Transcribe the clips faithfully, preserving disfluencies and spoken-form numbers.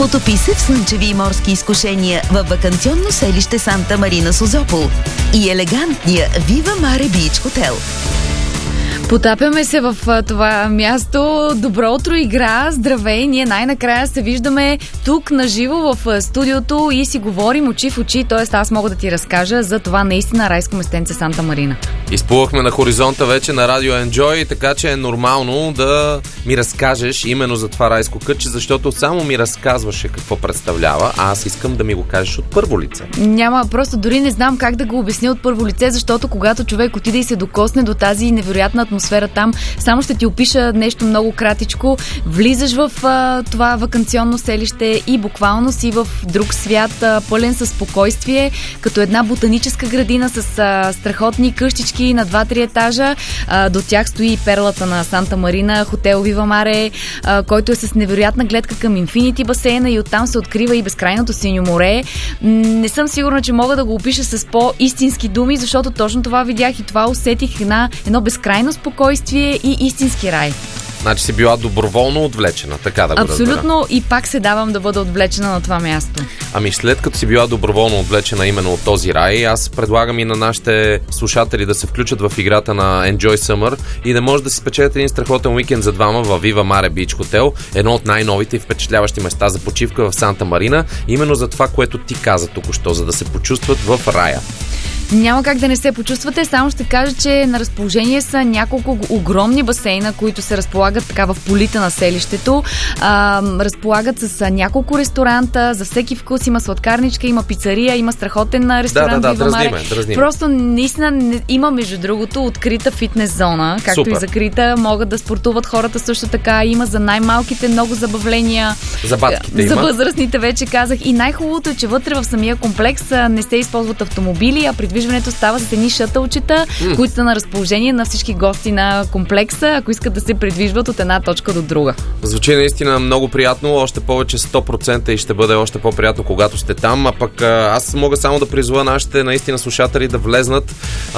Потопи се в слънчеви и морски изкушения във ваканционно селище Санта Марина Созопол и елегантния Viva Mare Beach Hotel. Потапяме се в а, това място. Добро утро, игра! Здравей! Ние най-накрая се виждаме тук наживо в а, студиото и си говорим очи в очи, т.е. аз мога да ти разкажа за това наистина райско местенце Санта Марина. Изплувахме на хоризонта вече на Радио Enjoy, така че е нормално да ми разкажеш именно за това райско кътче, защото само ми разказваше какво представлява, а аз искам да ми го кажеш от първо лице. Няма, просто дори не знам как да го обясня от първо лице, защото когато човек отиде и се докосне до тази невероятна атмосфера там, само ще ти опиша нещо много кратичко. Влизаш в а, това ваканционно селище и буквално си в друг свят, а, пълен със спокойствие, като една ботаническа градина с а, страхотни къщички на два-три етажа. А, до тях стои перлата на Санта Марина, хотел Viva Mare, а, който е с невероятна гледка към Инфинити басейна и оттам се открива и безкрайното синьо море. Не съм сигурна, че мога да го опиша с по-истински думи, защото точно това видях и това усетих, една, едно безкрайно спокойствие и истински рай. Значи си била доброволно отвлечена, така да го разбера. Абсолютно, и пак се давам да бъда отвлечена на това място. Ами след като си била доброволно отвлечена именно от този рай, аз предлагам и на нашите слушатели да се включат в играта на Enjoy Summer и да може да си спечелят един страхотен уикенд за двама в Viva Mare Beach Hotel, едно от най-новите и впечатляващи места за почивка в Санта Марина, именно за това, което ти каза току-що, за да се почувстват в рая. Няма как да не се почувствате, само ще кажа, че на разположение са няколко огромни басейна, които се разполагат така в полите на селището. А, разполагат с няколко ресторанта, за всеки вкус има сладкарничка, има пицария, има страхотен ресторант. Да, да, да, Viva Mare. дразниме, дразниме. Просто наистина не, има между другото открита фитнес зона, както Супер. И закрита, могат да спортуват хората също така, има за най-малките много забавления. За батките За има. възрастните вече казах. И най-хубавото е, че вътре в самия комплекс не се използват автомобили, а придвижването става с едни шътълчета, mm. които са на разположение на всички гости на комплекса, ако искат да се придвижват от една точка до друга. Звучи наистина много приятно, още повече сто процента и ще бъде още по-приятно, когато сте там, а пък аз мога само да призова нашите наистина слушатели да влезнат,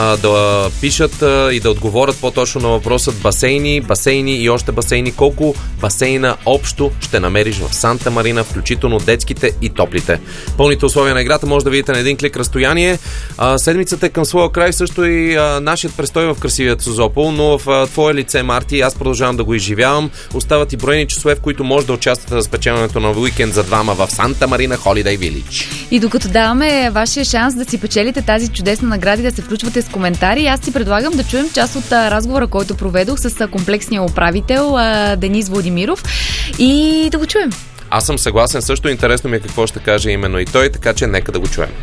да пишат и да отговорят по-точно на въпросът басейни, басейни и още басейни. Колко басейна общо ще намериш в Санта Марина, включително детските и топлите? Пълните условия на играта може да видите на един клик разстояние. Седмицата е към своя край, също и а, нашият престой в красивият Созопол, но в а, твое лице, Марти, аз продължавам да го изживявам. Остават и броени часове, в които може да участвате за спечелването на уикенд за двама в Санта Марина Holiday Village. И докато даваме вашия шанс да си печелите тази чудесна награда и да се включвате с коментари, аз си предлагам да чуем част от а, разговора, който проведох с а, комплексния управител а, Денис Владимиров и да го чуем. Аз съм съгласен, също интересно ми е какво ще каже именно и той, така че нека да го чуем.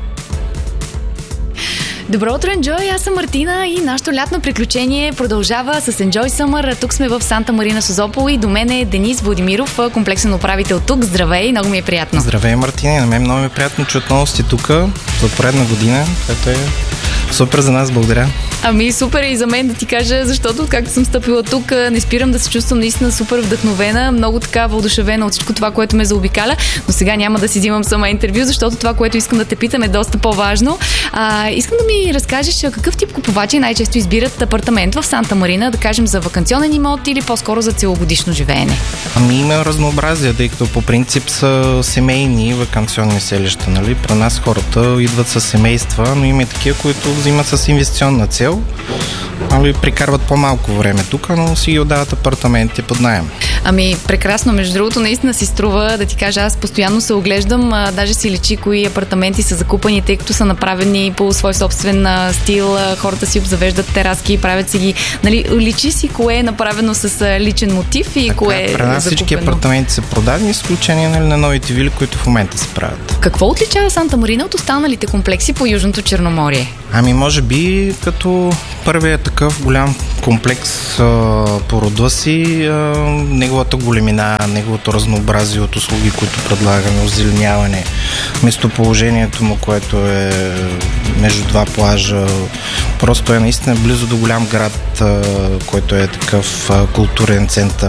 Добро утро, Enjoy! Аз съм Мартина и нашето лятно приключение продължава с Enjoy Summer. Тук сме в Санта Марина Созопол и до мен е Денис Владимиров, комплексен управител тук. Здравей, много ми е приятно. Здравей, Мартина, на мен много ми е приятно, че отново сте тук за поредна година, което е супер за нас, благодаря. Ами супер и за мен да ти кажа, защото както съм стъпила тук, не спирам да се чувствам наистина супер вдъхновена, много така въодушевена от всичко това, което ме заобикаля, но сега няма да си взимам сама интервю, защото това, което искам да те питам е доста по-важно. А, искам да ми разкажеш какъв тип купувачи най-често избират апартамент в Санта Марина, да кажем за ваканционен имот или по-скоро за целогодишно живеене? Ами има разнообразие, тъй като по принцип са семейни ваканционни селища, нали? При нас хората идват с семейства, но има и такива, които взимат с инвестиционна цел, али прикарват по-малко време тук, но си ги отдават апартаменти под наем. Ами прекрасно, между другото наистина си струва да ти кажа, аз постоянно се оглеждам, а, даже си личи кои апартаменти са закупани, тъй като са направени по свой собствен а, стил, а, хората си обзавеждат тераски, правят си ги, нали, личи си кое е направено с а, личен мотив и така, кое е при нас закупено. всички апартаменти са продадени, изключение, нали, на новите вили, които в момента се правят. Какво отличава Санта Марина от останалите комплекси по Южното Черноморие? Ами може би като първият такъв голям комплекс а, по рода си, а, неговата големина, неговото разнообразие от услуги, които предлагаме, озеленяване, местоположението му, което е между два плажа, просто е наистина близо до голям град, а, който е такъв а, културен център.